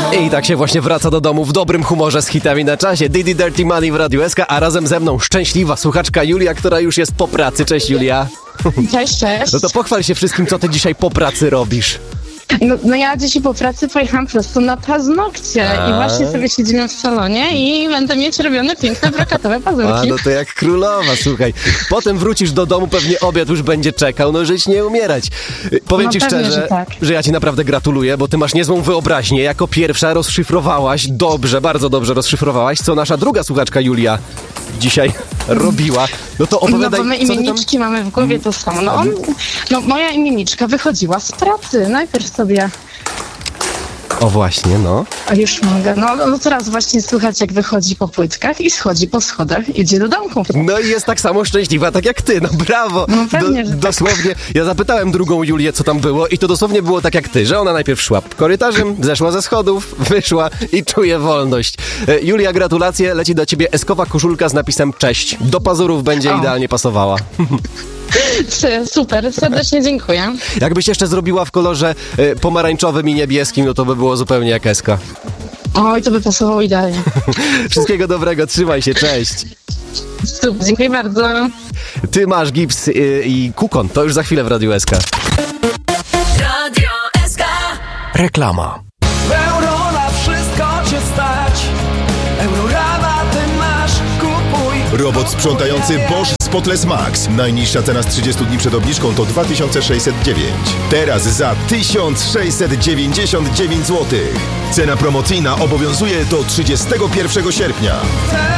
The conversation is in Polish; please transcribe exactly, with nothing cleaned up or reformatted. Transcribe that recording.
I tak się właśnie wraca do domu w dobrym humorze z hitami na czasie. Didi Dirty Money w Radiu S K, a razem ze mną szczęśliwa słuchaczka Julia, która już jest po pracy. Cześć, Julia. Cześć, cześć. No to pochwal się wszystkim, co ty dzisiaj po pracy robisz. No, no ja dzisiaj po pracy pojechałam prosto na paznokcie A. i właśnie sobie siedzimy w salonie i będę mieć robione piękne brokatowe pazurki. A, no to jak królowa, słuchaj. Potem wrócisz do domu, pewnie obiad już będzie czekał, no żyć nie umierać. Powiem No ci pewnie, szczerze, że tak. że ja ci naprawdę gratuluję, bo ty masz niezłą wyobraźnię. Jako pierwsza rozszyfrowałaś, dobrze, bardzo dobrze rozszyfrowałaś, co nasza druga słuchaczka Julia dzisiaj robiła. No to opowiadaj, No bo my co ty tam... imienniczki mamy w głowie to samo. No, on, no moja imienniczka wychodziła z pracy. Najpierw sobie... O właśnie, no. A już mogę. No, no teraz właśnie słychać, jak wychodzi po płytkach i schodzi po schodach, idzie do domku. No i jest tak samo szczęśliwa, tak jak ty, no brawo. No pewnie, że tak. Dosłownie, ja zapytałem drugą Julię, co tam było i to dosłownie było tak jak ty, że ona najpierw szła korytarzem, zeszła ze schodów, wyszła i czuje wolność. E, Julia, gratulacje, leci do ciebie eskowa koszulka z napisem cześć. Do pazurów będzie O. idealnie pasowała. Super, serdecznie dziękuję. Jakbyś jeszcze zrobiła w kolorze e, pomarańczowym i niebieskim, no to by było zupełnie jak eska. Oj, to by pasowało idealnie. Wszystkiego dobrego, trzymaj się, cześć. Super, dziękuję bardzo. Ty masz gips y, i kukon, to już za chwilę w Radiu S K. Radio S K. Reklama. Euro na wszystko cię stać. Eurorama ty masz, kupuj. Robot sprzątający Bosch Spotless Max. Najniższa cena z trzydziestu dni przed obniżką to dwa tysiące sześćset dziewięć. Teraz za tysiąc sześćset dziewięćdziesiąt dziewięć złotych. Cena promocyjna obowiązuje do trzydziestego pierwszego sierpnia.